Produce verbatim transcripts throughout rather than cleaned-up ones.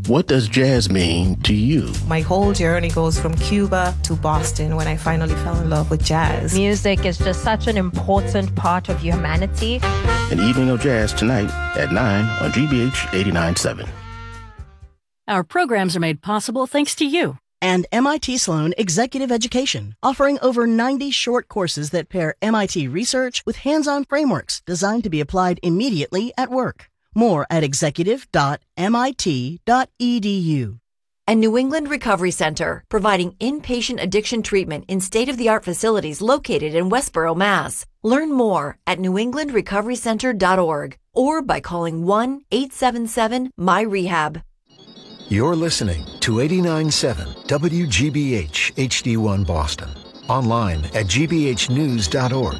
What does jazz mean to you? My whole journey goes from Cuba to Boston when I finally fell in love with jazz. Music is just such an important part of humanity. An evening of jazz tonight at nine on G B H eighty-nine point seven. Our programs are made possible thanks to you. And M I T Sloan Executive Education, offering over ninety short courses that pair M I T research with hands-on frameworks designed to be applied immediately at work. More at executive dot M I T dot E D U. And New England Recovery Center, providing inpatient addiction treatment in state-of-the-art facilities located in Westborough, Mass. Learn more at new england recovery center dot org or by calling one eight seven seven M Y rehab. You're listening to eighty-nine point seven W G B H H D one Boston. Online at G B H news dot org.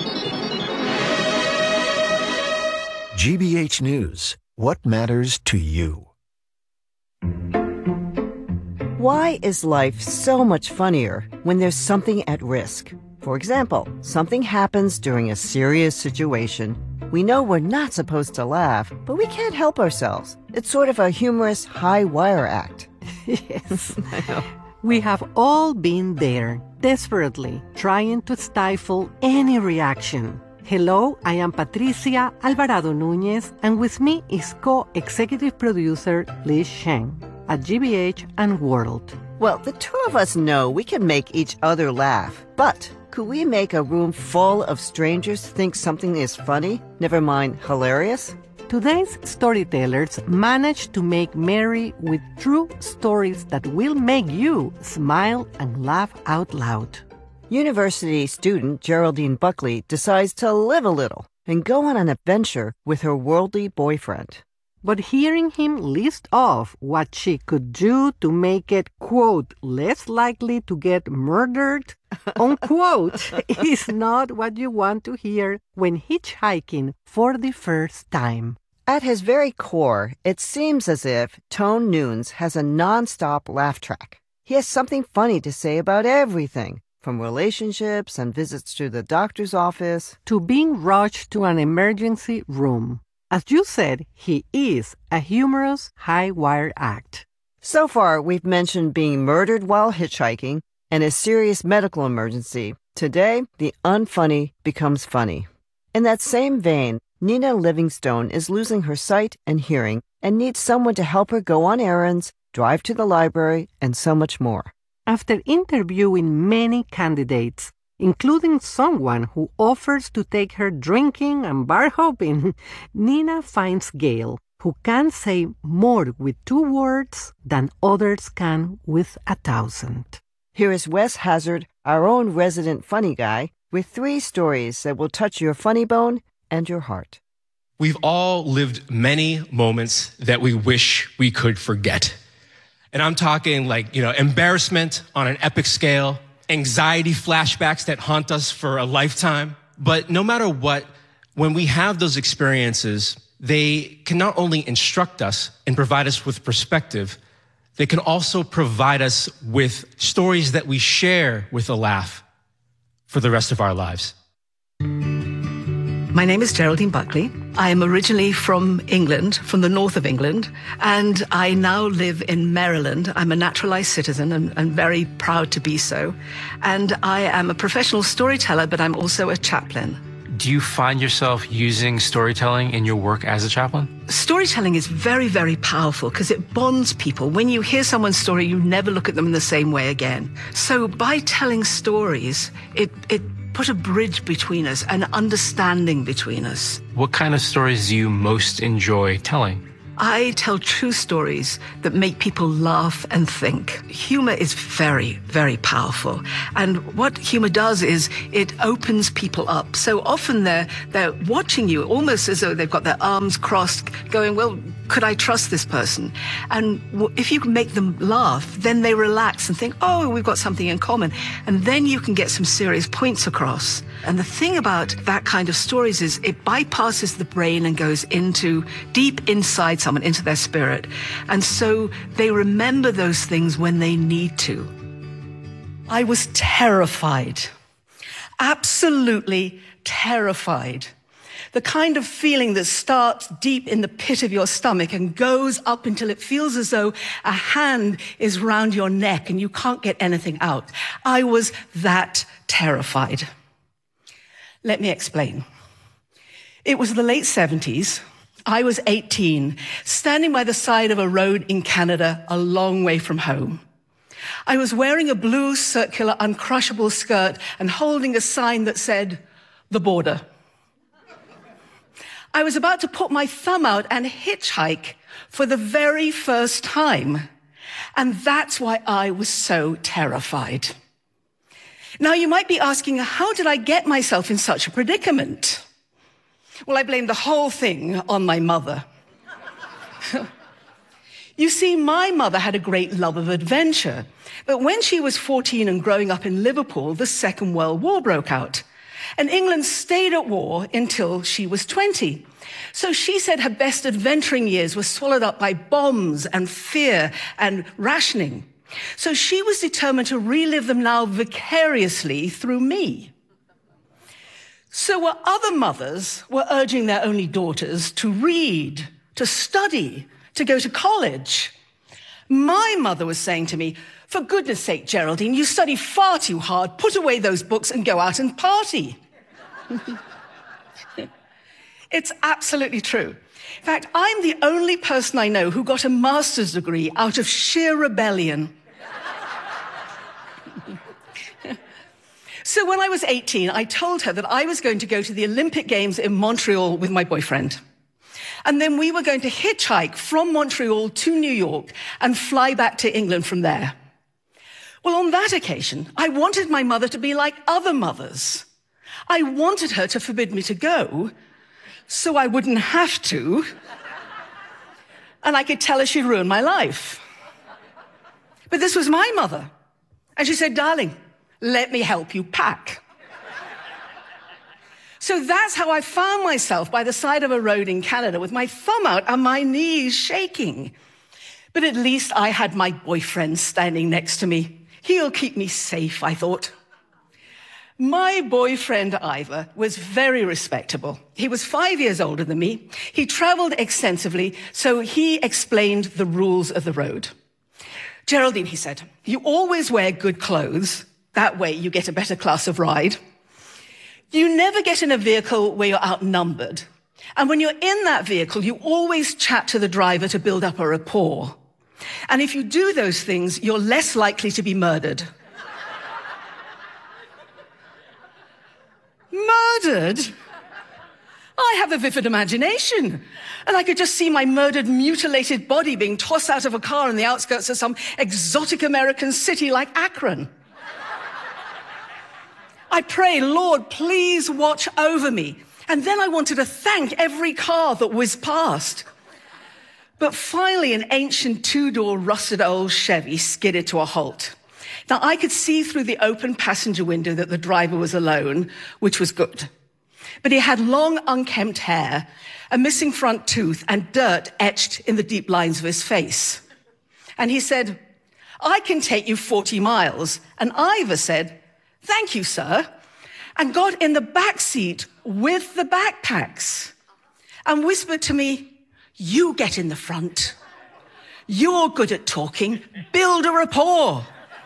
G B H News. What matters to you? Why is life so much funnier when there's something at risk? For example, something happens during a serious situation. We know we're not supposed to laugh, but we can't help ourselves. It's sort of a humorous high wire act. Yes, I know. We have all been there, desperately trying to stifle any reaction. Hello, I am Patricia Alvarado Núñez, and with me is co-executive producer Liz Sheng at G B H and World. Well, the two of us know we can make each other laugh, but could we make a room full of strangers think something is funny, never mind hilarious? Today's storytellers manage to make merry with true stories that will make you smile and laugh out loud. University student Geraldine Buckley decides to live a little and go on an adventure with her worldly boyfriend. But hearing him list off what she could do to make it, quote, less likely to get murdered, unquote, is not what you want to hear when hitchhiking for the first time. At his very core, it seems as if Tone Nunes has a non-stop laugh track. He has something funny to say about everything, from relationships and visits to the doctor's office to being rushed to an emergency room. As you said, he is a humorous high-wire act. So far, we've mentioned being murdered while hitchhiking and a serious medical emergency. Today, the unfunny becomes funny. In that same vein, Nina Livingstone is losing her sight and hearing and needs someone to help her go on errands, drive to the library, and so much more. After interviewing many candidates, including someone who offers to take her drinking and bar hopping, Nina finds Gail, who can say more with two words than others can with a thousand. Here is Wes Hazard, our own resident funny guy, with three stories that will touch your funny bone and your heart. We've all lived many moments that we wish we could forget. And I'm talking like, you know, embarrassment on an epic scale, anxiety flashbacks that haunt us for a lifetime. But no matter what, when we have those experiences, they can not only instruct us and provide us with perspective, they can also provide us with stories that we share with a laugh for the rest of our lives. My name is Geraldine Buckley. I am originally from England, from the north of England, and I now live in Maryland. I'm a naturalized citizen and, and very proud to be so. And I am a professional storyteller, but I'm also a chaplain. Do you find yourself using storytelling in your work as a chaplain? Storytelling is very, very powerful because it bonds people. When you hear someone's story, you never look at them in the same way again. So by telling stories, it, it put a bridge between us, an understanding between us. What kind of stories do you most enjoy telling? I tell true stories that make people laugh and think. Humor is very, very powerful. And what humor does is it opens people up. So often they're, they're watching you almost as though they've got their arms crossed, going, well, could I trust this person? And if you can make them laugh, then they relax and think, oh, we've got something in common. And then you can get some serious points across. And the thing about that kind of stories is it bypasses the brain and goes into deep inside someone, into their spirit. And so they remember those things when they need to. I was terrified, absolutely terrified. The kind of feeling that starts deep in the pit of your stomach and goes up until it feels as though a hand is round your neck and you can't get anything out. I was that terrified. Let me explain. It was the late seventies. I was eighteen, standing by the side of a road in Canada, a long way from home. I was wearing a blue circular uncrushable skirt and holding a sign that said, "The border." I was about to put my thumb out and hitchhike for the very first time. And that's why I was so terrified. Now, you might be asking, how did I get myself in such a predicament? Well, I blame the whole thing on my mother. You see, my mother had a great love of adventure. But when she was fourteen and growing up in Liverpool, the Second World War broke out. And England stayed at war until she was twenty. So she said her best adventuring years were swallowed up by bombs and fear and rationing. So she was determined to relive them now vicariously through me. So while other mothers were urging their only daughters to read, to study, to go to college, my mother was saying to me, "For goodness sake, Geraldine, you study far too hard. Put away those books and go out and party." It's absolutely true. In fact, I'm the only person I know who got a master's degree out of sheer rebellion. So when I was eighteen, I told her that I was going to go to the Olympic Games in Montreal with my boyfriend. And then we were going to hitchhike from Montreal to New York and fly back to England from there. Well, on that occasion, I wanted my mother to be like other mothers. I wanted her to forbid me to go, so I wouldn't have to, and I could tell her she'd ruined my life. But this was my mother, and she said, "Darling, let me help you pack." So that's how I found myself by the side of a road in Canada with my thumb out and my knees shaking. But at least I had my boyfriend standing next to me. He'll keep me safe, I thought. My boyfriend, Ivor, was very respectable. He was five years older than me. He traveled extensively, so he explained the rules of the road. "Geraldine," he said, "you always wear good clothes. That way you get a better class of ride. You never get in a vehicle where you're outnumbered. And when you're in that vehicle, you always chat to the driver to build up a rapport. And if you do those things, you're less likely to be murdered." Murdered? I have a vivid imagination. And I could just see my murdered, mutilated body being tossed out of a car in the outskirts of some exotic American city like Akron. I pray, "Lord, please watch over me." And then I wanted to thank every car that whizzed past. But finally, an ancient two-door rusted old Chevy skidded to a halt. Now, I could see through the open passenger window that the driver was alone, which was good. But he had long, unkempt hair, a missing front tooth, and dirt etched in the deep lines of his face. And he said, "I can take you forty miles. And Ivor said, "Thank you, sir," and got in the back seat with the backpacks and whispered to me, "You get in the front. You're good at talking. Build a rapport."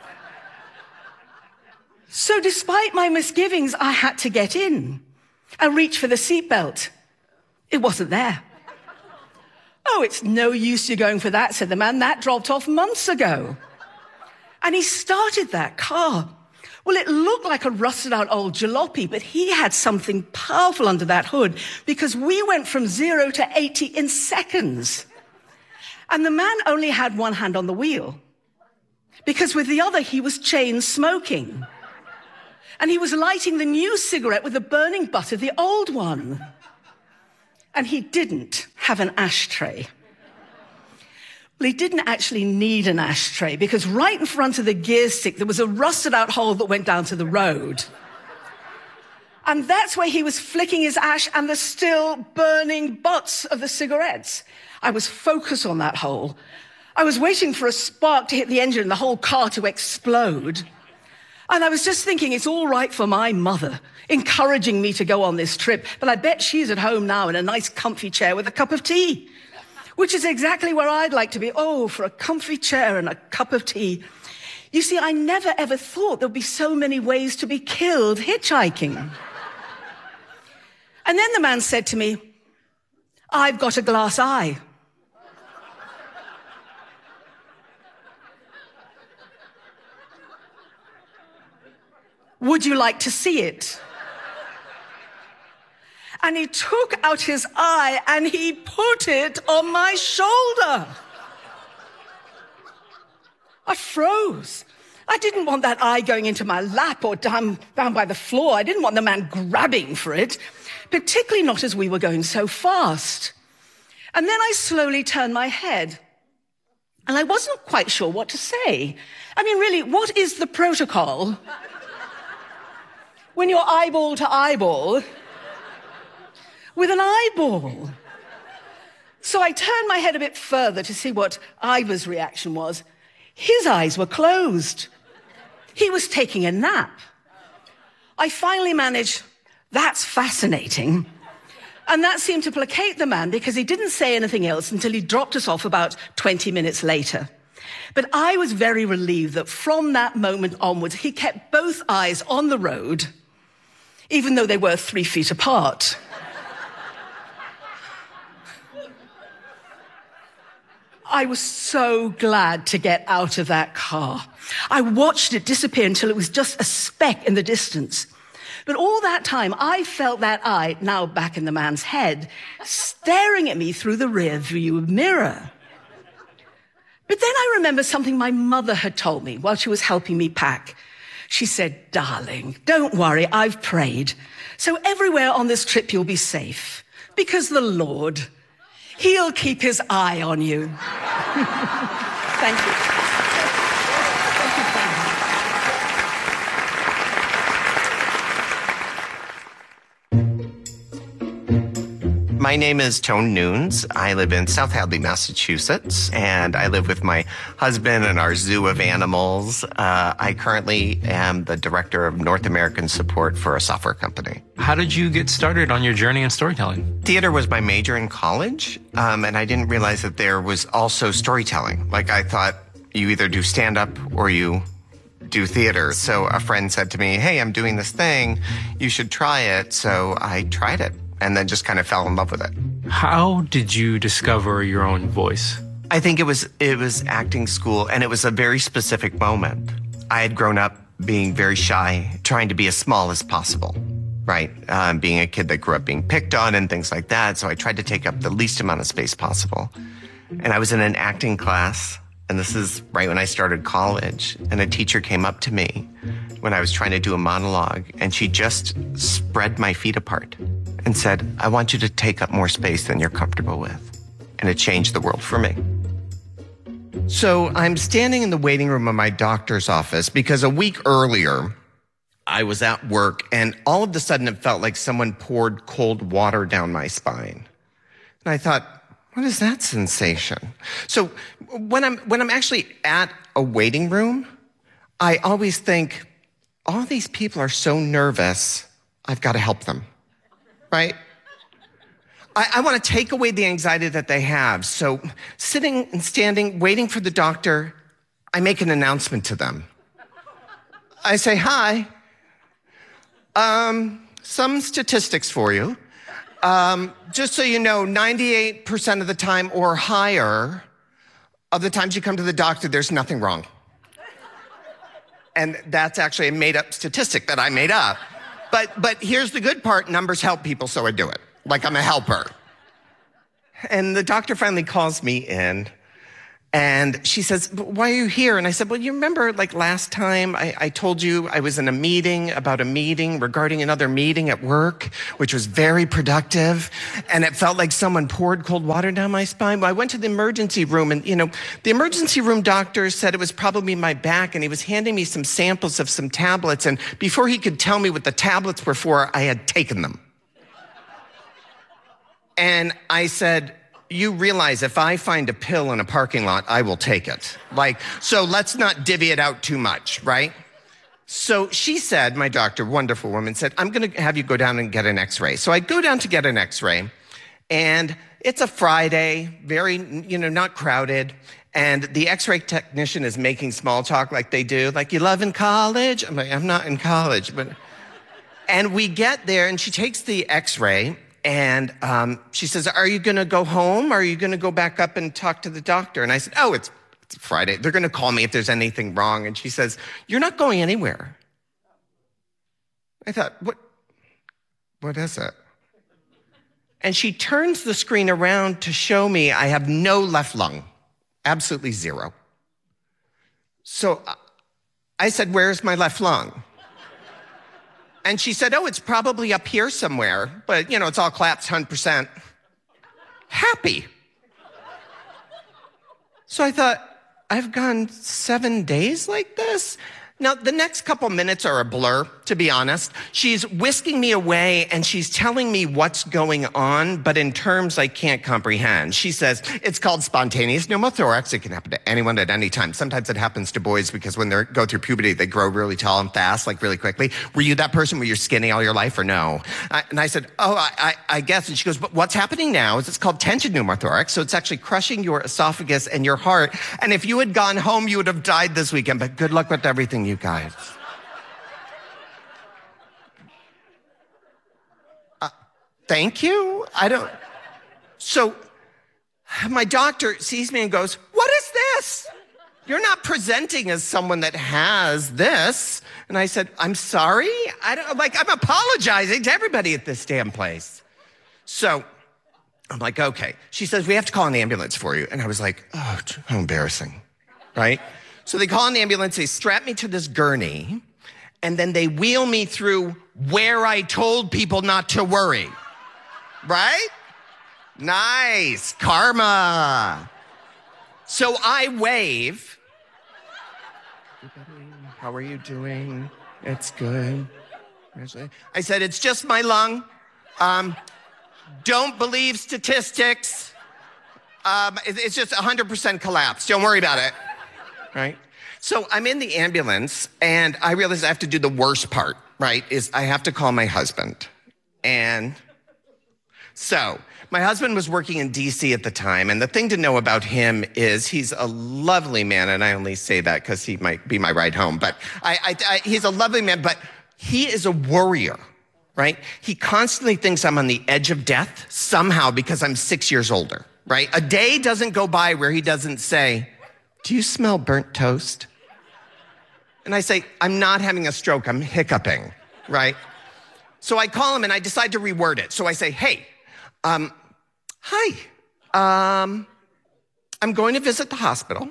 So despite my misgivings, I had to get in and reach for the seatbelt. It wasn't there. "Oh, it's no use you going for that," said the man. "That dropped off months ago." And he started that car. Well, it looked like a rusted out old jalopy, but he had something powerful under that hood because we went from zero to eighty in seconds. And the man only had one hand on the wheel because with the other, he was chain smoking. And he was lighting the new cigarette with the burning butt of the old one. And he didn't have an ashtray. Well, he didn't actually need an ashtray because right in front of the gear stick, there was a rusted out hole that went down to the road. And that's where he was flicking his ash and the still burning butts of the cigarettes. I was focused on that hole. I was waiting for a spark to hit the engine and the whole car to explode. And I was just thinking, it's all right for my mother encouraging me to go on this trip, but I bet she's at home now in a nice comfy chair with a cup of tea, which is exactly where I'd like to be. Oh, for a comfy chair and a cup of tea. You see, I never ever thought there'd be so many ways to be killed hitchhiking. And then the man said to me, I've got a glass eye. Would you like to see it? And he took out his eye and he put it on my shoulder. I froze. I didn't want that eye going into my lap or down, down by the floor. I didn't want the man grabbing for it, particularly not as we were going so fast. And then I slowly turned my head, and I wasn't quite sure what to say. I mean, really, what is the protocol when you're eyeball to eyeball with an eyeball? So I turned my head a bit further to see what Ivor's reaction was. His eyes were closed. He was taking a nap. I finally managed, that's fascinating. And that seemed to placate the man because he didn't say anything else until he dropped us off about twenty minutes later. But I was very relieved that from that moment onwards, he kept both eyes on the road, even though they were three feet apart. I was so glad to get out of that car. I watched it disappear until it was just a speck in the distance. But all that time, I felt that eye, now back in the man's head, staring at me through the rear view mirror. But then I remember something my mother had told me while she was helping me pack. She said, darling, don't worry, I've prayed. So everywhere on this trip you'll be safe, because the Lord, He'll keep His eye on you. Thank you. My name is Tone Nunes. I live in South Hadley, Massachusetts, and I live with my husband and our zoo of animals. Uh, I currently am the director of North American support for a software company. How did you get started on your journey in storytelling? Theater was my major in college, um, and I didn't realize that there was also storytelling. Like, I thought you either do stand-up or you do theater. So a friend said to me, hey, I'm doing this thing. You should try it. So I tried it. And then just kind of fell in love with it. How did you discover your own voice? I think it was it was acting school, and it was a very specific moment. I had grown up being very shy, trying to be as small as possible, right? Um, being a kid that grew up being picked on and things like that. So I tried to take up the least amount of space possible. And I was in an acting class, and this is right when I started college, and a teacher came up to me when I was trying to do a monologue, and she just spread my feet apart and said, I want you to take up more space than you're comfortable with. And it changed the world for me. So I'm standing in the waiting room of my doctor's office because a week earlier, I was at work and all of a sudden it felt like someone poured cold water down my spine. And I thought, what is that sensation? So when I'm, when I'm actually at a waiting room, I always think, all these people are so nervous, I've got to help them. Right? I, I want to take away the anxiety that they have. So sitting and standing, waiting for the doctor, I make an announcement to them. I say, hi, um, some statistics for you. Um, just so you know, ninety-eight percent of the time or higher of the times you come to the doctor, there's nothing wrong. And that's actually a made-up statistic that I made up. But but here's the good part, numbers help people, so I do it. Like I'm a helper. And the doctor finally calls me in, and she says, why are you here? And I said, well, you remember like last time I, I told you I was in a meeting about a meeting regarding another meeting at work, which was very productive, and it felt like someone poured cold water down my spine. Well, I went to the emergency room, and you know, the emergency room doctor said it was probably my back, and he was handing me some samples of some tablets, and before he could tell me what the tablets were for, I had taken them. And I said, you realize if I find a pill in a parking lot, I will take it. Like, so let's not divvy it out too much, right? So she said, my doctor, wonderful woman, said, I'm going to have you go down and get an x-ray. So I go down to get an x-ray, and it's a Friday, very, you know, not crowded. And the x-ray technician is making small talk like they do, like, you love in college? I'm like, I'm not in college. But, and we get there, and she takes the x-ray, and um, she says, are you going to go home? Or are you going to go back up and talk to the doctor? And I said, oh, it's It's Friday. They're going to call me if there's anything wrong. And she says, you're not going anywhere. I thought, what, what is it? And she turns the screen around to show me I have no left lung, absolutely zero. So I said, where's my left lung? And she said, oh, it's probably up here somewhere. But, you know, it's all collapsed one hundred percent. Happy. So I thought, I've gone seven days like this? Now, the next couple minutes are a blur, to be honest. She's whisking me away, and she's telling me what's going on, but in terms I can't comprehend. She says, it's called spontaneous pneumothorax. It can happen to anyone at any time. Sometimes it happens to boys because when they go through puberty, they grow really tall and fast, like really quickly. Were you that person where you're skinny all your life, or no? I, and I said, oh, I, I, I guess. And she goes, but what's happening now is it's called tension pneumothorax, so it's actually crushing your esophagus and your heart. And if you had gone home, you would have died this weekend, but good luck with everything, you guys. Uh, thank you. I don't. So my doctor sees me and goes, what is this? You're not presenting as someone that has this. And I said, I'm sorry. I don't like, I'm apologizing to everybody at this damn place. So I'm like, okay. She says, we have to call an ambulance for you. And I was like, oh, how embarrassing, right? So they call an ambulance, they strap me to this gurney, and then they wheel me through where I told people not to worry, right? Nice, karma. So I wave. How are you doing? It's good. I said, it's just my lung. Um, don't believe statistics. Um, it, it's just one hundred percent collapse. Don't worry about it. Right? So I'm in the ambulance, and I realize I have to do the worst part, right? Is I have to call my husband. And so my husband was working in D C at the time, and the thing to know about him is he's a lovely man, and I only say that because he might be my ride home, but I, I, I, he's a lovely man, but he is a worrier, right? He constantly thinks I'm on the edge of death somehow because I'm six years older, right? A day doesn't go by where he doesn't say, do you smell burnt toast? And I say, I'm not having a stroke, I'm hiccuping, right? So I call him and I decide to reword it. So I say, hey, um, hi, um, I'm going to visit the hospital.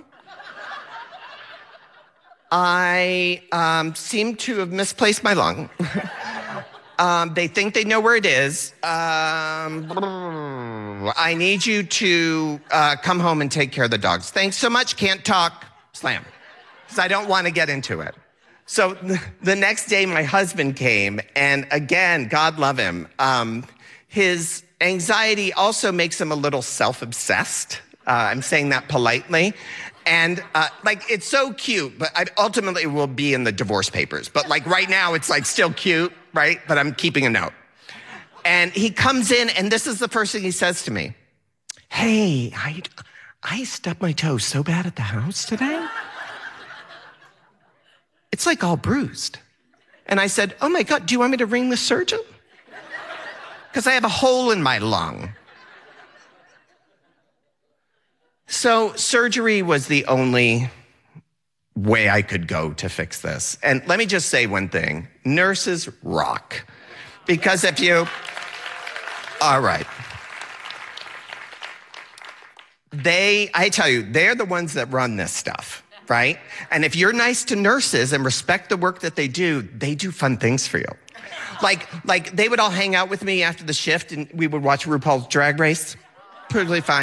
I um, seem to have misplaced my lung. um, they think they know where it is. Um, I need you to uh, come home and take care of the dogs. Thanks so much. Can't talk. Slam. Because I don't want to get into it. So the next day, my husband came, and again, God love him. Um, his anxiety also makes him a little self-obsessed. Uh, I'm saying that politely. And uh, like, it's so cute, but I ultimately will be in the divorce papers. But like right now, it's like still cute, right? But I'm keeping a note. And he comes in, and this is the first thing he says to me. Hey, I, I stubbed my toe so bad at the house today. It's like all bruised. And I said, oh my God, do you want me to ring the surgeon? Because I have a hole in my lung. So surgery was the only way I could go to fix this. And let me just say one thing. Nurses rock. Because if you... All right. They, I tell you, they're the ones that run this stuff, right? And if you're nice to nurses and respect the work that they do, they do fun things for you. Like, like they would all hang out with me after the shift, and we would watch RuPaul's Drag Race. Perfectly fine.